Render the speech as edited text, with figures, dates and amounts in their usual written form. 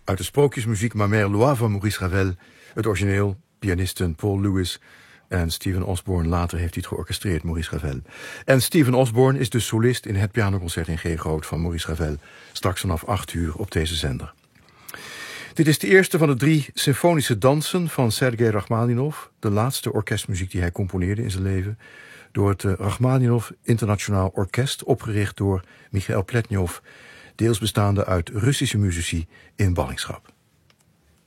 Uit de sprookjesmuziek Ma Mère Loire van Maurice Ravel. Het origineel, pianisten Paul Lewis en Stephen Osborne. Later heeft hij het georchestreerd, Maurice Ravel. En Stephen Osborne is de solist in het pianoconcert in G groot van Maurice Ravel. Straks vanaf 8:00 op deze zender. Dit is de eerste van de 3 symfonische dansen van Sergei Rachmaninov. De laatste orkestmuziek die hij componeerde in zijn leven. Door het Rachmaninov Internationaal Orkest, opgericht door Michael Pletnyov. Deels bestaande uit Russische muzici in ballingschap.